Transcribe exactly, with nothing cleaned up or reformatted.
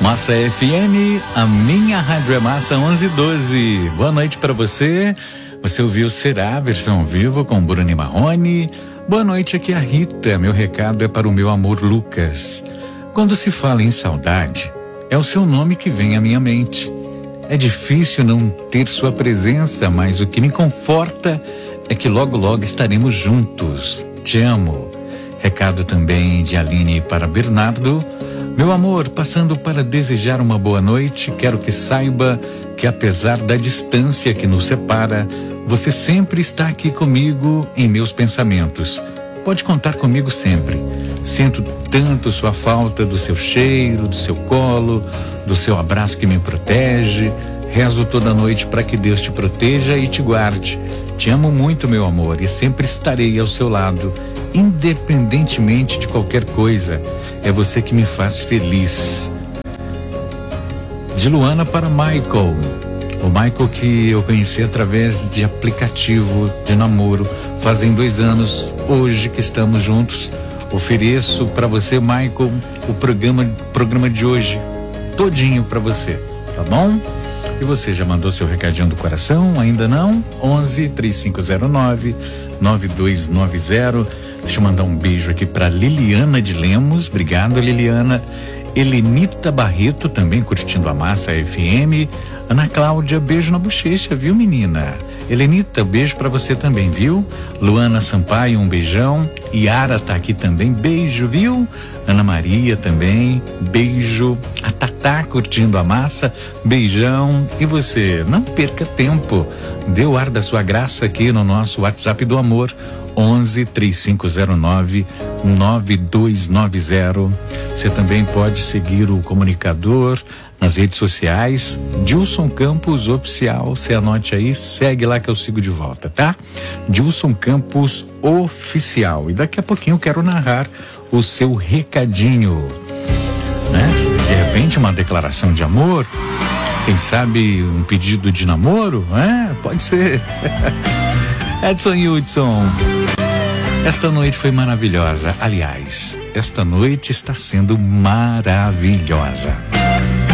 Massa F M, a minha rádio é Massa onze e doze. Boa noite para você. Você ouviu Será, versão ao vivo com Bruno e Marrone. Boa noite, aqui é a Rita. Meu recado é para o meu amor Lucas. Quando se fala em saudade, é o seu nome que vem à minha mente. É difícil não ter sua presença, mas o que me conforta é que logo logo estaremos juntos. Te amo. Recado também de Aline para Bernardo. Meu amor, passando para desejar uma boa noite, quero que saiba que apesar da distância que nos separa, você sempre está aqui comigo em meus pensamentos. Pode contar comigo sempre. Sinto tanto sua falta do seu cheiro, do seu colo, do seu abraço que me protege. Rezo toda noite para que Deus te proteja e te guarde. Te amo muito, meu amor, e sempre estarei ao seu lado, independentemente de qualquer coisa. É você que me faz feliz. De Luana para Michael. O Michael que eu conheci através de aplicativo de namoro. Fazem dois anos, hoje que estamos juntos. Ofereço para você, Michael, o programa, programa de hoje, todinho para você, tá bom? E você já mandou seu recadinho do coração? Ainda não? onze, três cinco zero nove, nove dois nove zero. Deixa eu mandar um beijo aqui para Liliana de Lemos. Obrigado, Liliana. Helenita Barreto também curtindo a Massa F M. Ana Cláudia, beijo na bochecha, viu, menina? Helenita, beijo pra você também, viu? Luana Sampaio, um beijão. Yara tá aqui também, beijo, viu? Ana Maria também, beijo. A Tatá curtindo a Massa, beijão. E você, não perca tempo, dê o ar da sua graça aqui no nosso WhatsApp do amor, onze, três cinco zero nove, nove dois nove zero. Você também pode seguir o comunicador nas redes sociais, Dilson Campos Oficial. Você anote aí, segue lá que eu sigo de volta, tá? Dilson Campos Oficial. E daqui a pouquinho eu quero narrar o seu recadinho, né? De repente uma declaração de amor, quem sabe um pedido de namoro, né? Pode ser. Edson Hudson. Esta noite foi maravilhosa. Aliás, esta noite está sendo maravilhosa.